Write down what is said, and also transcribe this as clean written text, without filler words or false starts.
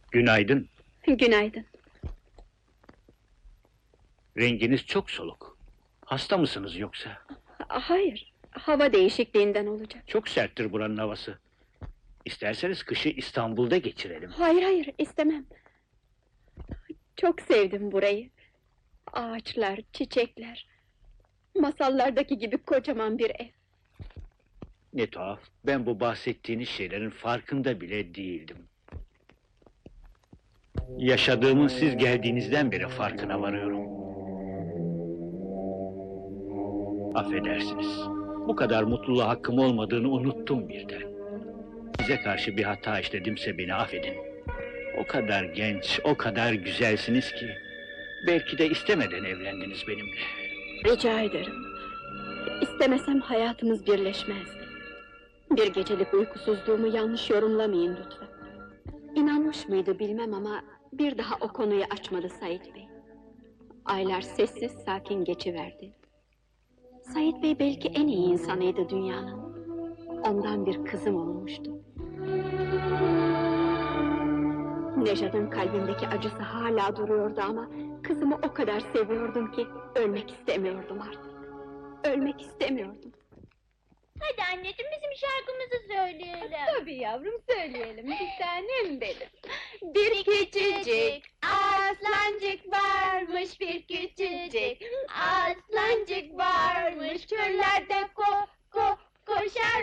Günaydın. Günaydın. Renginiz çok soluk. Hasta mısınız yoksa? Hayır, hava değişikliğinden olacak. Çok serttir buranın havası. İsterseniz kışı İstanbul'da geçirelim. Hayır, istemem. Çok sevdim burayı. Ağaçlar, çiçekler. Masallardaki gibi kocaman bir ev. Ne tuhaf, ben bu bahsettiğiniz şeylerin farkında bile değildim. Yaşadığımın siz geldiğinizden beri farkına varıyorum. Affedersiniz. Bu kadar mutluluğa hakkım olmadığını unuttum birden. Size karşı bir hata işledimse beni affedin. O kadar genç, o kadar güzelsiniz ki... Belki de istemeden evlendiniz benimle. Rica ederim. İstemesem hayatımız birleşmezdi. Bir gecelik uykusuzluğumu yanlış yorumlamayın lütfen. İnanmış mıydı bilmem ama... bir daha o konuyu açmadı Sait Bey. Aylar sessiz sakin geçiverdi. Sait Bey belki en iyi insanıydı dünyanın. Ondan bir kızım olmuştu. Nejat'ın kalbimdeki acısı hala duruyordu ama... kızımı o kadar seviyordum ki... ölmek istemiyordum artık. Ölmek istemiyordum. Hadi anneciğim, bizim şarkımızı söyleyelim. Tabii yavrum, söyleyelim. Bir tanem benim. Bir küçücük